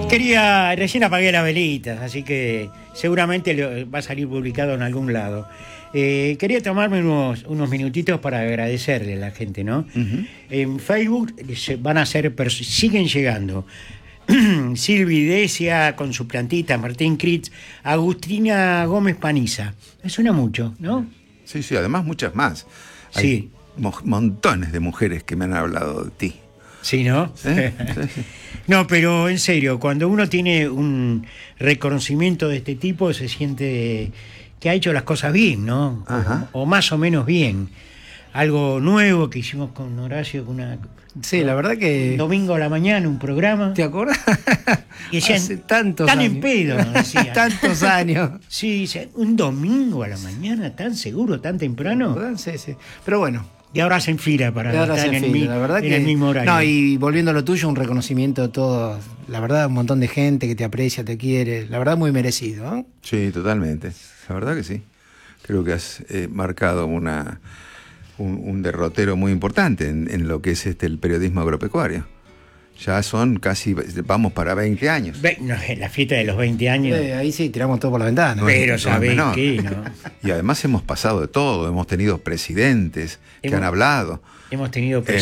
Recién apagué las velitas, así que seguramente va a salir publicado en algún lado. Quería tomarme unos minutitos para agradecerle a la gente, ¿no? Uh-huh. En Facebook van a ser, pero siguen llegando. Silvi Decia con su plantita, Martín Critz, Agustina Gómez Paniza. Me suena mucho, ¿no? Sí, además muchas más. Hay montones de mujeres que me han hablado de ti. Sí, ¿no? Sí. No, pero en serio, cuando uno tiene un reconocimiento de este tipo, se siente que ha hecho las cosas bien, ¿no? O más o menos bien. Algo nuevo que hicimos con Horacio, Sí, la verdad que... Domingo a la mañana, un programa. ¿Te acuerdas? Y decían, hace tantos tan años. En pedo, nos decían. Tantos años. Sí, un domingo a la mañana, tan seguro, tan temprano. Sí. Pero bueno. Y ahora hacen fila para estar en el mismo horario. No, y volviendo a lo tuyo, un reconocimiento de todos. La verdad, un montón de gente que te aprecia, te quiere. La verdad, muy merecido, ¿eh? Sí, totalmente. La verdad que sí. Creo que has marcado un derrotero muy importante en lo que es el periodismo agropecuario. Ya son casi, vamos para 20 años. La fiesta de los 20 años. Ahí sí, tiramos todo por la ventana. Pero sabés qué, ¿no? Y además hemos pasado de todo. Hemos tenido presidentes que han hablado. Hemos tenido de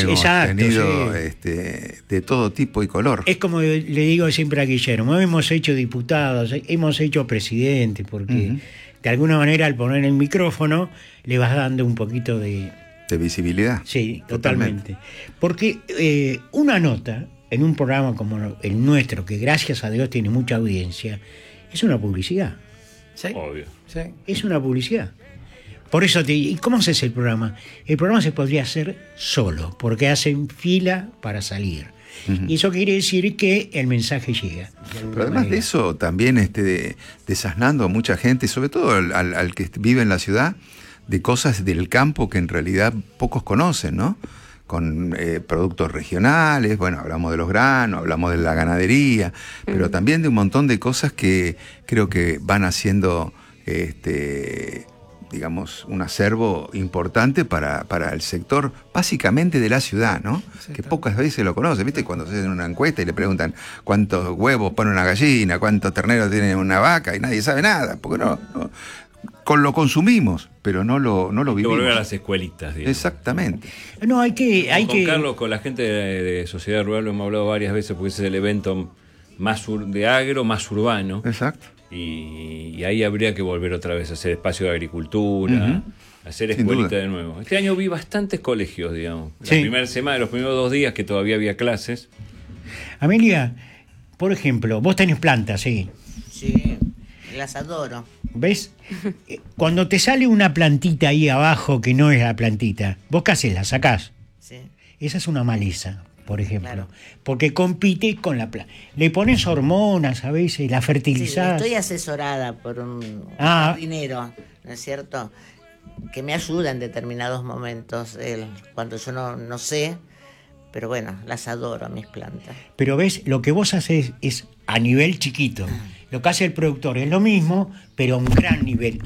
todo tipo y color. Es como le digo siempre a Guillermo, hemos hecho diputados, hemos hecho presidentes, porque de alguna manera al poner el micrófono le vas dando un poquito de visibilidad. Sí, totalmente. Porque una nota en un programa como el nuestro, que gracias a Dios tiene mucha audiencia, es una publicidad. Sí. Obvio. Sí. Es una publicidad. Por eso ¿y cómo haces el programa? El programa se podría hacer solo, porque hacen fila para salir. Uh-huh. Y eso quiere decir que el mensaje llega. Pero además de eso, también desasnando a mucha gente, sobre todo al que vive en la ciudad, de cosas del campo que en realidad pocos conocen, ¿no? Con productos regionales, bueno, hablamos de los granos, hablamos de la ganadería, pero también de un montón de cosas que creo que van haciendo, digamos, un acervo importante para el sector básicamente de la ciudad, ¿no? Sí, que pocas veces lo conocen, ¿viste? Cuando se hacen una encuesta y le preguntan cuántos huevos pone una gallina, cuántos terneros tiene una vaca, y nadie sabe nada, porque no lo consumimos, pero no lo vivimos. Hay que volver a las escuelitas, digamos. Exactamente. No, hay que... Carlos, con la gente de Sociedad Rural lo hemos hablado varias veces, porque ese es el evento más de agro, más urbano. Exacto. Y ahí habría que volver otra vez a hacer espacio de agricultura, a hacer escuelita de nuevo. Este año vi bastantes colegios, digamos. La primera semana, los primeros 2 días que todavía había clases. Amelia, por ejemplo, vos tenés plantas, ¿sí? Sí, las adoro. ¿Ves? Cuando te sale una plantita ahí abajo que no es la plantita, ¿vos qué haces? ¿La sacás? Sí. Esa es una maleza, por ejemplo. Claro. Porque compite con la planta. Le pones hormonas a veces, la fertilizás. Sí, estoy asesorada por un jardinero, ¿no es cierto? Que me ayuda en determinados momentos, cuando yo no sé, pero bueno, las adoro, mis plantas. Pero ves, lo que vos haces es a nivel chiquito. Lo que hace el productor es lo mismo, pero a un gran nivel,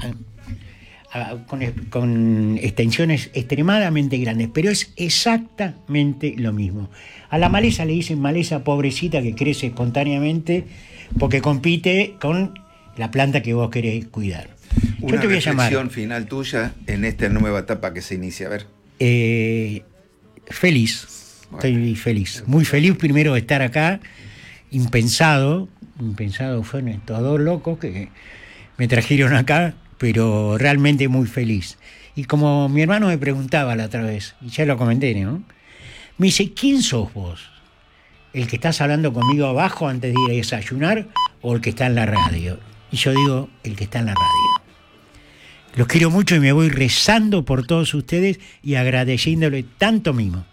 con extensiones extremadamente grandes, pero es exactamente lo mismo. A la maleza le dicen maleza pobrecita que crece espontáneamente porque compite con la planta que vos querés cuidar. Yo te voy a llamar. Reflexión final tuya en esta nueva etapa que se inicia, a ver. Feliz, bueno. Estoy feliz, muy feliz primero de estar acá, impensado, fueron estos 2 locos que me trajeron acá, pero realmente muy feliz. Y como mi hermano me preguntaba la otra vez, y ya lo comenté, ¿no? Me dice, ¿quién sos vos? ¿El que estás hablando conmigo abajo antes de ir a desayunar o el que está en la radio? Y yo digo, el que está en la radio. Los quiero mucho y me voy rezando por todos ustedes y agradeciéndole tanto mimo.